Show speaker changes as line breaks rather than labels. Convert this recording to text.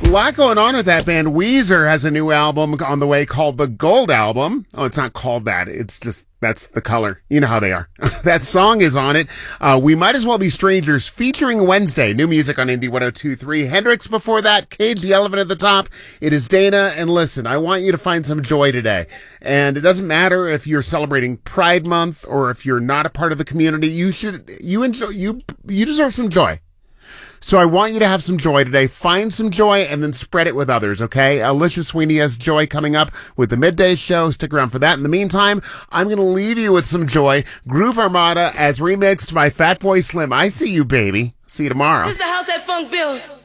lot going on with that band. Weezer has a new album on the way called the Gold Album. Oh, it's not called that. It's just, that's the color. You know how they are. That song is on it. We Might As Well Be Strangers featuring Wednesday. New music on Indie 102.3. Hendrix before that. Cage the Elephant at the top. It is Dana. And listen, I want you to find some joy today. And it doesn't matter if you're celebrating Pride Month or if you're not a part of the community. You deserve some joy. So I want you to have some joy today. Find some joy and then spread it with others, okay? Alicia Sweeney has joy coming up with the midday show. Stick around for that. In the meantime, I'm going to leave you with some joy. Groove Armada as remixed by Fatboy Slim. I see you, baby. See you tomorrow.
This is the house that funk built.